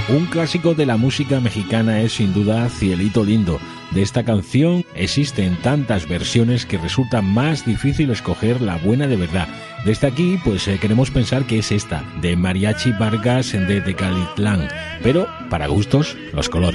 Un clásico de la música mexicana es sin duda Cielito Lindo. De esta canción existen tantas versiones que resulta más difícil escoger la buena de verdad. Desde aquí, pues queremos pensar que es esta, de Mariachi Vargas de Tecalitlán, pero para gustos, los colores.